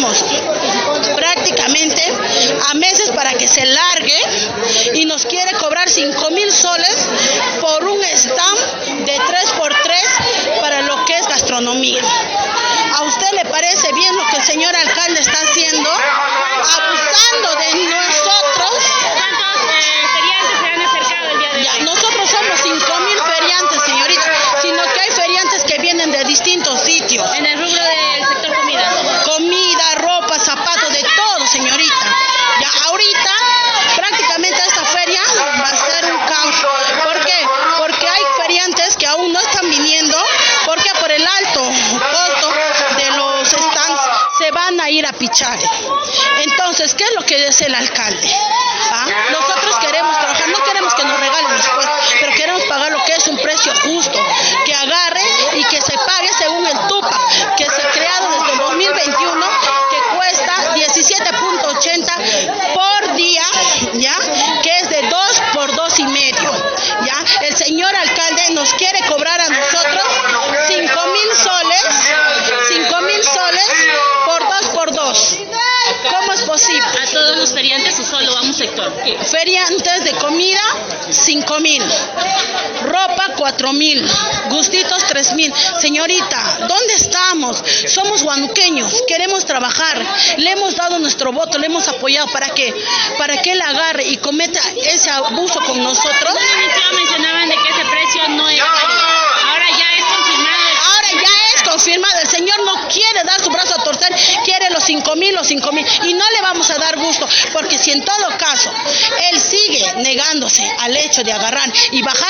estamos prácticamente a meses para que se largue y nos quiere cobrar 5,000 soles por un stand de 3x3 para lo que es gastronomía. ¿A usted le parece bien lo que el señor alcalde está haciendo? Abusando de nosotros. ¿Cuántos feriantes se han acercado el día de hoy? Nosotros somos 5,000 feriantes, señorita, sino que hay feriantes que vienen de distintos sitios. En el rubro del sector comida. Comida, ropa, zapatos, de todo, señorita. Ya ahorita prácticamente esta feria va a ser un caos. ¿Por qué? Porque hay feriantes que aún no están viniendo, porque por el alto costo de los stands se van a ir a Pichare. Entonces, ¿qué es lo que dice el alcalde? Nosotros queremos trabajar, no queremos que nos regalen los puestos, pero queremos pagar lo que es un precio justo, que agarre y que se pague según el Tupac, que se ha creado desde el 2021, que cuesta 17.80 por día, ¿ya? Que es de 2 por 2,5, ¿ya? El señor alcalde nos quiere cobrar a nosotros 5,000 soles por 2 por 2. ¿Cómo es posible? ¿A todos los feriantes o solo a un sector? ¿Qué? Feriantes de comida, 5,000. Ropa, 4,000. Gustitos, 3,000. Señorita, ¿dónde estamos? Somos huanuqueños, queremos trabajar. Le hemos dado nuestro voto, le hemos apoyado. ¿Para qué? Para que él agarre y cometa ese abuso con nosotros. En un inicio mencionaban de que ese precio no era válido. Ahora ya es confirmado. Confirmado, el señor no quiere dar su brazo a torcer, quiere los 5,000, y no le vamos a dar gusto, porque si en todo caso él sigue negándose al hecho de agarrar y bajar